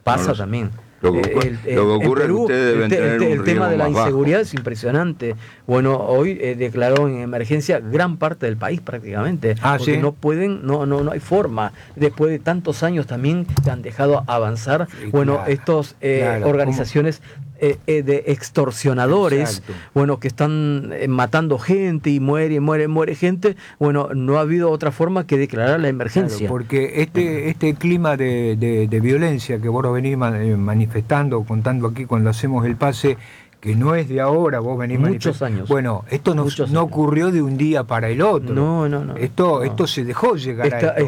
Pasa no también. Lo que ocurre es que ustedes deben tener el tema de la inseguridad bajo. es impresionante. Bueno, hoy declaró en emergencia gran parte del país prácticamente, porque ¿sí? no pueden, no hay forma. Después de tantos años también que han dejado avanzar, Sí, bueno, claro, estos organizaciones de extorsionadores, Exacto. bueno, que están matando gente y muere gente. Bueno, no ha habido otra forma que declarar la emergencia. Claro, porque este clima de violencia que vos lo venís manifestando, contando aquí cuando hacemos el pase, que no es de ahora, vos venís muchos años. Bueno, esto no ocurrió de un día para el otro. No. Esto se dejó llegar a esto.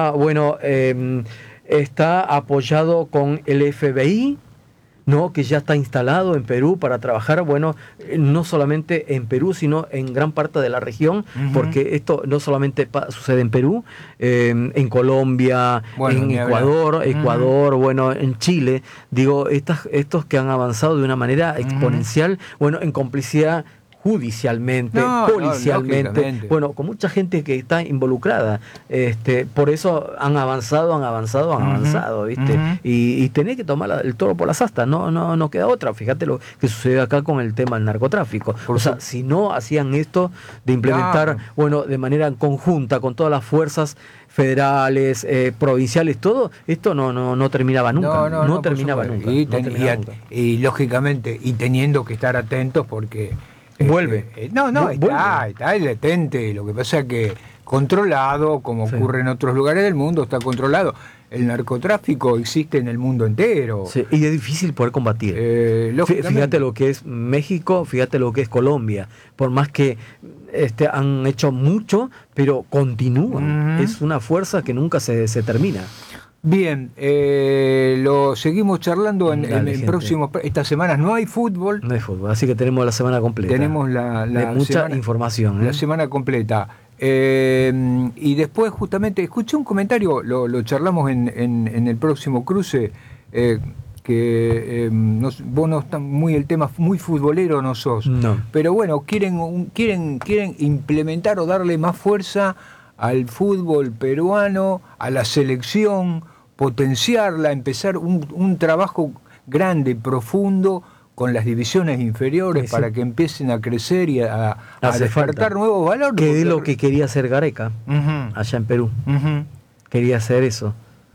Está apoyado con el FBI, ¿no? Que ya está instalado en Perú para trabajar, bueno, no solamente en Perú, sino en gran parte de la región, porque esto no solamente sucede en Perú, en Colombia, bueno, en Ecuador, bueno, en Chile, digo, estos que han avanzado de una manera exponencial, bueno, en complicidad judicialmente, policialmente, bueno, con mucha gente que está involucrada, por eso han avanzado, ¿viste? Y tenés que tomar el toro por las astas, no queda otra. Fíjate lo que sucede acá con el tema del narcotráfico. Si no hacían esto de implementar, bueno, de manera conjunta con todas las fuerzas federales, provinciales, todo, esto no terminaba nunca. No terminaba nunca. Y lógicamente, y teniendo que estar atentos porque vuelve. Está latente. Lo que pasa es que controlado, como ocurre en otros lugares del mundo, está controlado. El narcotráfico existe en el mundo entero. Sí, y es difícil poder combatir. Fíjate lo que es México, fíjate lo que es Colombia. Por más que han hecho mucho, pero continúan. Es una fuerza que nunca se termina. Bien, lo seguimos charlando en próximos. Estas semanas no hay fútbol. No hay fútbol, así que tenemos la semana completa. Tenemos mucha información. La semana completa. Y después, justamente, escuché un comentario, lo charlamos en el próximo cruce, que vos no estás muy el tema, muy futbolero no sos. No. Pero bueno, quieren implementar o darle más fuerza al fútbol peruano, a la selección, potenciarla, empezar un trabajo grande, profundo, con las divisiones inferiores, sí, para que empiecen a crecer y a despertar nuevos valores. Que es lo que quería hacer Gareca, allá en Perú. Quería hacer eso.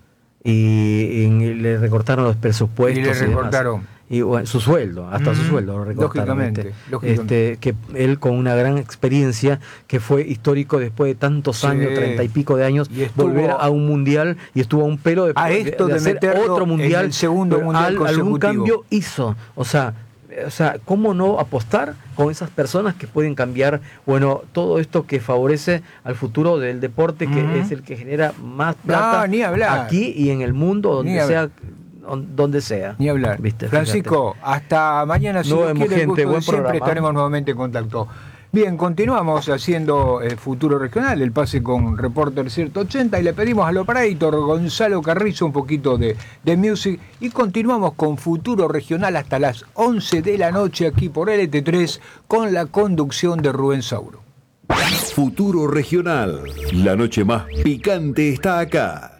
Y le recortaron los presupuestos. Y le recortaron. Y bueno, su sueldo, hasta su sueldo lo recortaron. Lógicamente. Que él con una gran experiencia, que fue histórico después de tantos años, 30 y pico de años, volver a un mundial, y estuvo a un pelo de hacer otro mundial, en el segundo mundial consecutivo. Algún cambio hizo, o sea, ¿cómo no apostar con esas personas que pueden cambiar, bueno, todo esto que favorece al futuro del deporte, que es el que genera más plata aquí y en el mundo, donde sea. Ni hablar. ¿Viste? Francisco, fíjate. Hasta mañana, si Dios quiere, gente, buen siempre programa. Estaremos nuevamente en contacto. Bien, continuamos haciendo Futuro Regional, el pase con Reporter 180, y le pedimos al operator Gonzalo Carrizo un poquito de music, y continuamos con Futuro Regional hasta las 11 de la noche aquí por LT3 con la conducción de Rubén Sauro. Futuro Regional, la noche más picante está acá.